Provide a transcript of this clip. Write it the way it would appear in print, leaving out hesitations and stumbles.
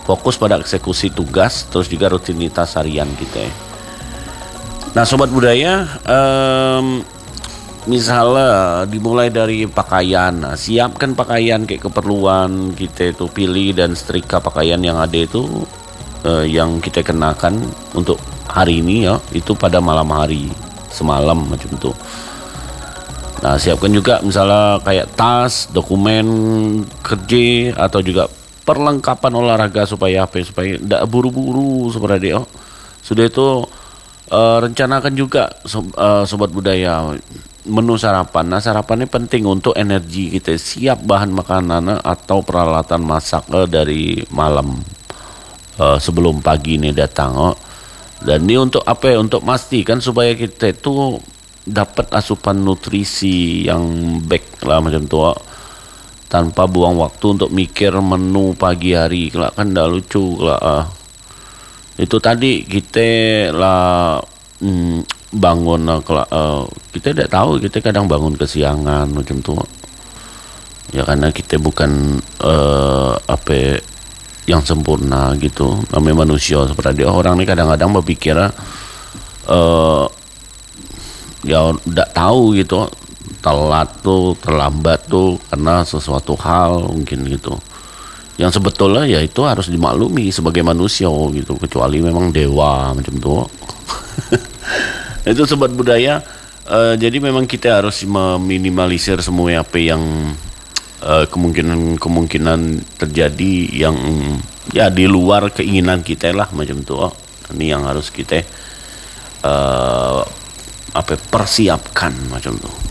fokus pada eksekusi tugas, terus juga rutinitas harian kita. Nah sobat budaya, misalnya dimulai dari pakaian. Nah, siapkan pakaian kayak keperluan kita itu, pilih dan setrika pakaian yang ada itu yang kita kenakan untuk hari ini ya, itu pada malam hari semalam macam itu. Nah siapkan juga misalnya kayak tas, dokumen kerja, atau juga perlengkapan olahraga supaya tidak buru-buru seperti itu. Sudah itu rencanakan juga sobat budaya menu sarapan. Nah sarapannya penting untuk energi kita, siap bahan makanan atau peralatan masak dari malam sebelum pagi ini datang. Dan ini untuk apa ya? Untuk pastikan supaya kita itu dapat asupan nutrisi yang baik lah macam tu, tanpa buang waktu untuk mikir menu pagi hari. Kelak kan dah lucu lah. Itu tadi kita lah bangun kita tidak tahu, kita kadang bangun kesiangan macam tu ya, karena kita bukan yang sempurna gitu, namanya manusia seperti dia. Orang ni kadang-kadang berpikir ya tidak tahu gitu, telat tuh, terlambat tuh karena sesuatu hal mungkin gitu, yang sebetulnya ya itu harus dimaklumi sebagai manusia gitu, kecuali memang dewa macam tu. Itu sobat budaya. Jadi memang kita harus meminimalisir semua apa yang kemungkinan terjadi yang ya di luar keinginan kita lah macam tu. Ini yang harus kita persiapkan macam tu.